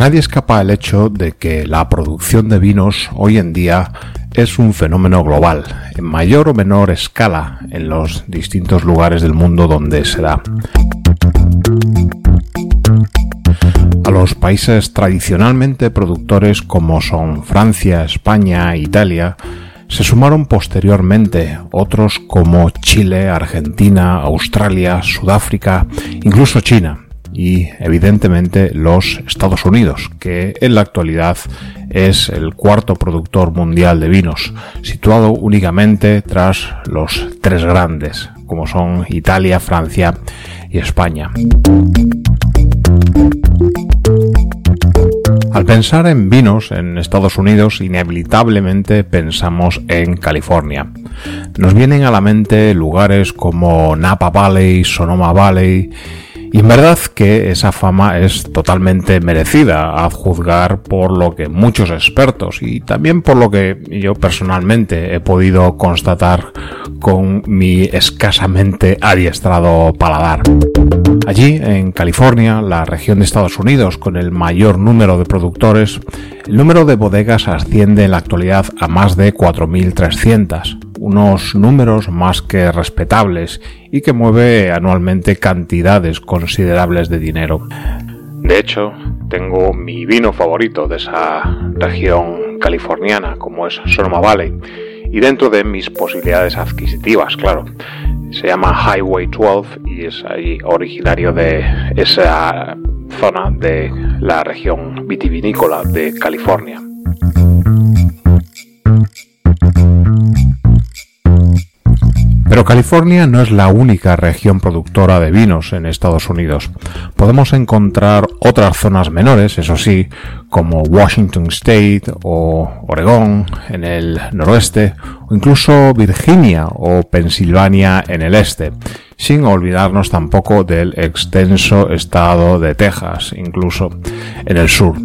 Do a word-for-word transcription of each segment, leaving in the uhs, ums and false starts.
nadie escapa el hecho de que la producción de vinos hoy en día es un fenómeno global, en mayor o menor escala en los distintos lugares del mundo donde se da. A los países tradicionalmente productores como son Francia, España, Italia, se sumaron posteriormente otros como Chile, Argentina, Australia, Sudáfrica, incluso China y evidentemente los Estados Unidos, que en la actualidad es el cuarto productor mundial de vinos, situado únicamente tras los tres grandes, como son Italia, Francia y España. Al pensar en vinos en Estados Unidos, inevitablemente pensamos en California. Nos vienen a la mente lugares como Napa Valley, Sonoma Valley, y en verdad que esa fama es totalmente merecida, a juzgar por lo que muchos expertos y también por lo que yo personalmente he podido constatar con mi escasamente adiestrado paladar. Allí, en California, la región de Estados Unidos con el mayor número de productores, el número de bodegas asciende en la actualidad a más de cuatro mil trescientas, unos números más que respetables y que mueve anualmente cantidades considerables de dinero. De hecho, tengo mi vino favorito de esa región californiana, como es Sonoma Valley, y dentro de mis posibilidades adquisitivas, claro. Se llama Highway doce y es ahí originario de esa zona de la región vitivinícola de California. Pero California no es la única región productora de vinos en Estados Unidos. Podemos encontrar otras zonas menores, eso sí, como Washington State o Oregón en el noroeste, o incluso Virginia o Pensilvania en el este, sin olvidarnos tampoco del extenso estado de Texas, incluso en el sur.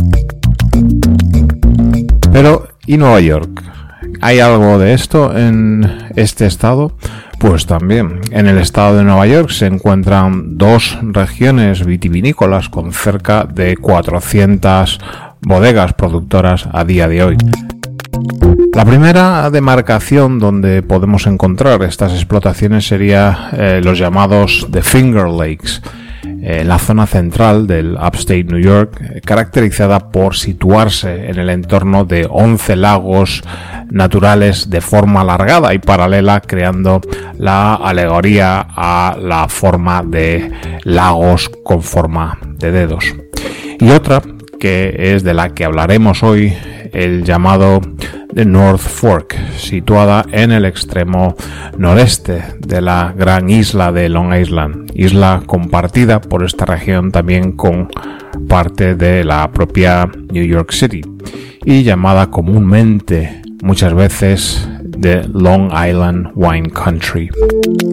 Pero, ¿y Nueva York? ¿Hay algo de esto en este estado? Pues también. En el estado de Nueva York se encuentran dos regiones vitivinícolas con cerca de cuatrocientas bodegas productoras a día de hoy. La primera demarcación donde podemos encontrar estas explotaciones sería eh, los llamados The Finger Lakes, en la zona central del Upstate New York, caracterizada por situarse en el entorno de once lagos naturales de forma alargada y paralela, creando la alegoría a la forma de lagos con forma de dedos. Y otra, que es de la que hablaremos hoy, el llamado The North Fork, situada en el extremo noreste de la gran isla de Long Island, isla compartida por esta región también con parte de la propia New York City y llamada comúnmente muchas veces The Long Island Wine Country.